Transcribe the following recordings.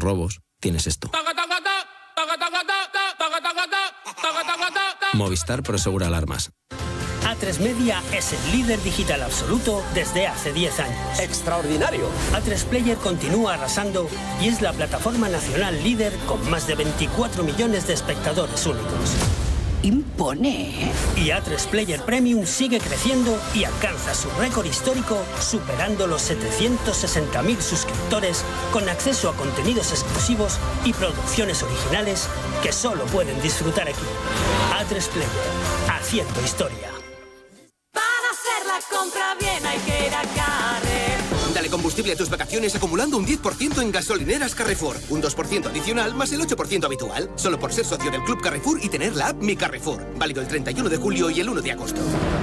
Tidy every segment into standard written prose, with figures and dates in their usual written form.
robos, tienes esto. Movistar Prosegura Alarmas. A3 Media es el líder digital absoluto desde hace 10 años. ¡Extraordinario! A3 Player continúa arrasando y es la plataforma nacional líder con más de 24 millones de espectadores únicos. Impone. Y A3 Player Premium sigue creciendo y alcanza su récord histórico, superando los 760.000 suscriptores, con acceso a contenidos exclusivos y producciones originales que solo pueden disfrutar aquí. A3 Player, haciendo historia. Para hacer la compra bien hay que ir a Carrefour. Dale combustible a tus vacaciones acumulando un 10% en gasolineras Carrefour. Un 2% adicional más el 8% habitual. Solo por ser socio del Club Carrefour y tener la app Mi Carrefour. Válido el 31 de julio y el 1 de agosto.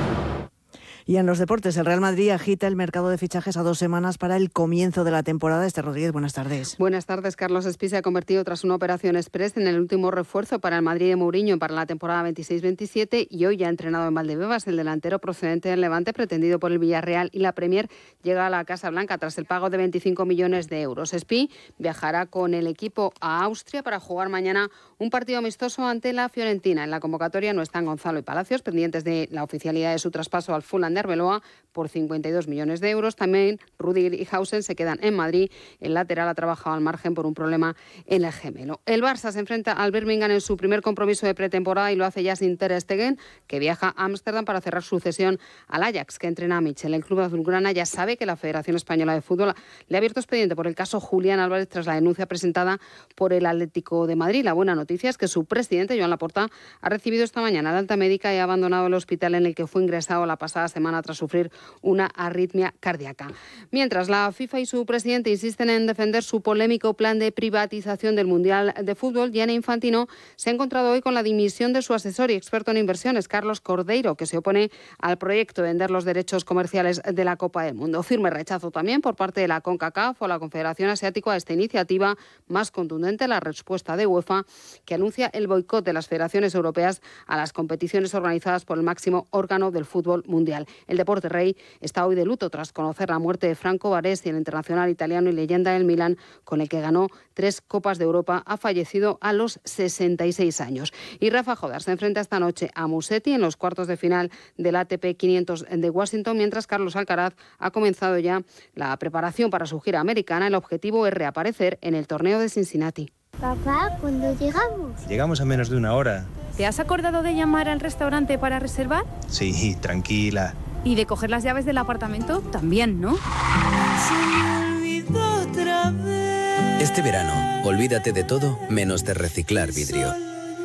Y en los deportes, el Real Madrid agita el mercado de fichajes a 2 semanas para el comienzo de la temporada. Esther Rodríguez, buenas tardes. Buenas tardes. Carlos Espí se ha convertido tras una operación express en el último refuerzo para el Madrid de Mourinho para la temporada 26-27 y hoy ya ha entrenado en Valdebebas. El delantero procedente del Levante, pretendido por el Villarreal y la Premier, llega a la Casa Blanca tras el pago de 25 millones de euros. Espí viajará con el equipo a Austria para jugar mañana un partido amistoso ante la Fiorentina. En la convocatoria no están Gonzalo y Palacios, pendientes de la oficialidad de su traspaso al Fulham de Arbeloa por 52 millones de euros. También Rüdiger y Hausen se quedan en Madrid. El lateral ha trabajado al margen por un problema en el gemelo. El Barça se enfrenta al Birmingham en su primer compromiso de pretemporada y lo hace ya sin Ter Stegen, que viaja a Ámsterdam para cerrar su cesión al Ajax, que entrena a Michel. El club azulgrana ya sabe que la Federación Española de Fútbol le ha abierto expediente por el caso Julián Álvarez tras la denuncia presentada por el Atlético de Madrid. La buena noticia es que su presidente, Joan Laporta, ha recibido esta mañana la alta médica y ha abandonado el hospital en el que fue ingresado la pasada semana tras sufrir una arritmia cardíaca. Mientras, la FIFA y su presidente insisten en defender su polémico plan de privatización del Mundial de Fútbol, Gianni Infantino se ha encontrado hoy con la dimisión de su asesor y experto en inversiones, Carlos Cordeiro, que se opone al proyecto de vender los derechos comerciales de la Copa del Mundo. Firme rechazo también por parte de la CONCACAF o la Confederación Asiática a esta iniciativa. Más contundente la respuesta de UEFA, que anuncia el boicot de las federaciones europeas a las competiciones organizadas por el máximo órgano del fútbol mundial. El deporte rey está hoy de luto tras conocer la muerte de Franco Baresi, el internacional italiano y leyenda del Milán, con el que ganó 3 Copas de Europa. Ha fallecido a los 66 años. Y Rafa Jodar se enfrenta esta noche a Musetti en los cuartos de final del ATP 500 de Washington, mientras Carlos Alcaraz ha comenzado ya la preparación para su gira americana. El objetivo es reaparecer en el torneo de Cincinnati. Papá, ¿cuándo llegamos? Llegamos a menos de una hora. ¿Te has acordado de llamar al restaurante para reservar? Sí, tranquila. ¿Y de coger las llaves del apartamento? También, ¿no? Este verano, olvídate de todo menos de reciclar vidrio.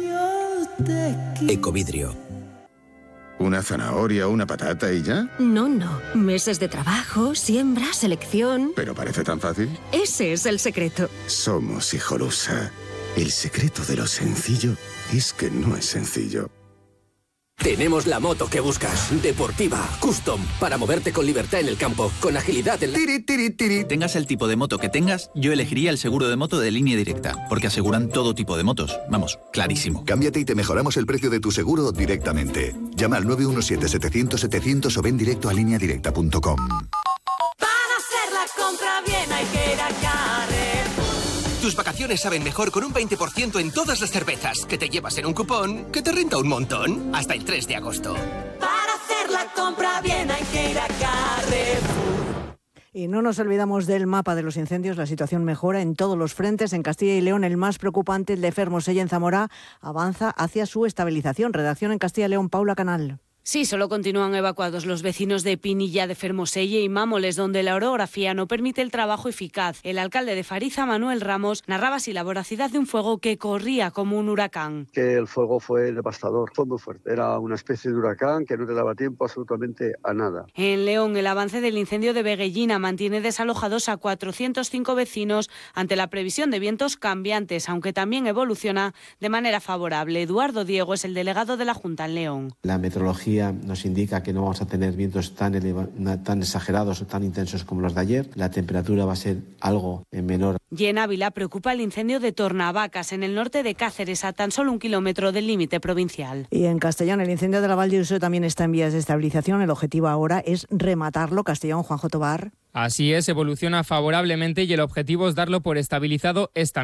Ecovidrio. ¿Una zanahoria o una patata y ya? No. Meses de trabajo, siembra, selección. ¿Pero parece tan fácil? Ese es el secreto. Somos Hijolusa. El secreto de lo sencillo es que no es sencillo. Tenemos la moto que buscas. Deportiva, custom, para moverte con libertad en el campo, con agilidad en la... Tengas el tipo de moto que tengas, yo elegiría el seguro de moto de Línea Directa, porque aseguran todo tipo de motos. Vamos, clarísimo. Cámbiate y te mejoramos el precio de tu seguro directamente. Llama al 917-700-700 o ven directo a lineadirecta.com. Para hacer la compra bien hay que ir a Carrefour. Tus vacaciones saben mejor con un 20% en todas las cervezas que te llevas en un cupón que te renta un montón. Hasta el 3 de agosto. Para hacer la compra bien hay que ir a Carrefour. Y no nos olvidamos del mapa de los incendios. La situación mejora en todos los frentes. En Castilla y León, el más preocupante, el de Fermosella en Zamora, avanza hacia su estabilización. Redacción en Castilla y León, Paula Canal. Sí, solo continúan evacuados los vecinos de Pinilla de Fermoselle y Mámoles, donde la orografía no permite el trabajo eficaz. El alcalde de Fariza, Manuel Ramos, narraba así la voracidad de un fuego que corría como un huracán. Que el fuego fue devastador, fue muy fuerte. Era una especie de huracán que no te daba tiempo absolutamente a nada. En León, el avance del incendio de Veguellina mantiene desalojados a 405 vecinos ante la previsión de vientos cambiantes, aunque también evoluciona de manera favorable. Eduardo Diego es el delegado de la Junta en León. La meteorología nos indica que no vamos a tener vientos tan exagerados o tan intensos como los de ayer. La temperatura va a ser algo menor. Y en Ávila preocupa el incendio de Tornavacas, en el norte de Cáceres, a tan solo 1 kilómetro del límite provincial. Y en Castellón, el incendio de la Val d'Uso también está en vías de estabilización. El objetivo ahora es rematarlo. Castellón, Juanjo Tobar. Así es, evoluciona favorablemente y el objetivo es darlo por estabilizado esta noche.